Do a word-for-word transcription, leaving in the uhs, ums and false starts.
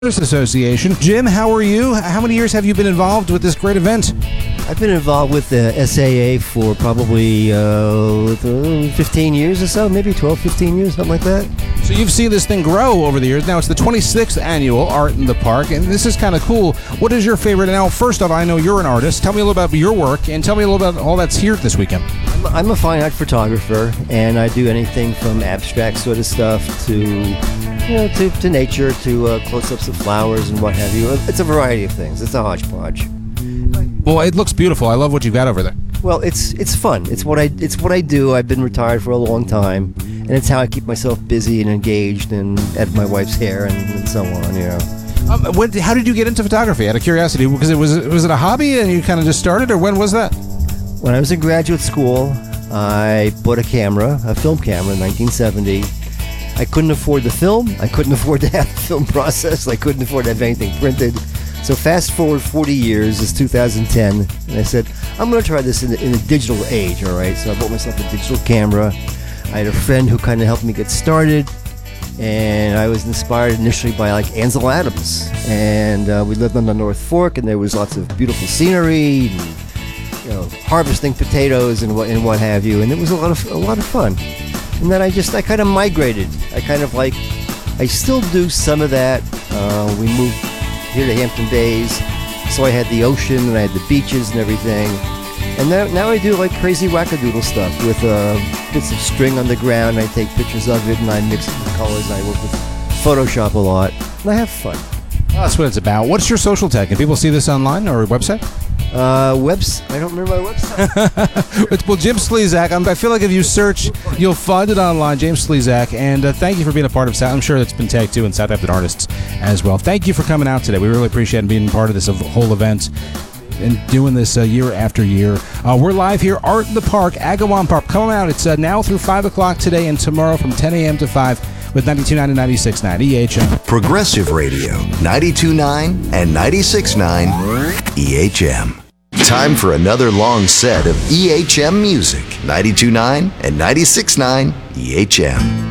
Association. Jim, how are you? How many years have you been involved with this great event? I've been involved with the S A A for probably uh, fifteen years or so, maybe twelve, fifteen years, something like that. So you've seen this thing grow over the years. Now it's the twenty-sixth annual Art in the Park, and this is kind of cool. What is your favorite? Now, first off, I know you're an artist. Tell me a little about your work, and tell me a little about all that's here this weekend. I'm, I'm a fine art photographer, and I do anything from abstract sort of stuff to, you know, to, to nature, to uh, close-ups of flowers and what have you. It's a variety of things. It's a hodgepodge. Well, it looks beautiful. I love what you've got over there. Well, it's it's fun. It's what I it's what I do. I've been retired for a long time, and it's how I keep myself busy and engaged and edit my wife's hair and, and so on. You know. Um, when, how did you get into photography? Out of curiosity, because it was was it a hobby and you kind of just started, or when was that? When I was in graduate school, I bought a camera, a film camera, in nineteen seventy. I couldn't afford the film. I couldn't afford to have the film processed. I couldn't afford to have anything printed. So fast forward forty years, it's two thousand ten, and I said, I'm going to try this in the, in the digital age, all right? So I bought myself a digital camera. I had a friend who kind of helped me get started, and I was inspired initially by, like, Ansel Adams. And uh, we lived on the North Fork, and there was lots of beautiful scenery, and, you know, harvesting potatoes and what, and what have you, and it was a lot of a lot of fun. And then I just, I kind of migrated. I kind of, like, I still do some of that. Uh, we moved here to Hampton Bays, so I had the ocean and I had the beaches and everything, and now, now I do like crazy wackadoodle stuff with uh, bits of string on the ground. I take pictures of it and I mix it with colors, and I work with Photoshop a lot, and I have fun. Oh, that's what it's about. What's your social tag? Can people see this online or website? Uh, webs. I don't remember my website. It's, well, Jim Slezak. I'm, I feel like if you search, you'll find it online, James Slezak. And uh, thank you for being a part of South. I'm sure that's been tagged too in Southampton Artists as well. Thank you for coming out today. We really appreciate being part of this whole event and doing this uh, year after year. Uh, we're live here, Art in the Park, Agawam Park. Come out. It's uh, now through five o'clock today and tomorrow from ten a.m. to five with ninety-two point nine and ninety-six point nine E H M. Progressive Radio, ninety-two point nine and ninety-six point nine E H M. Time for another long set of E H M music, ninety-two point nine and ninety-six point nine E H M.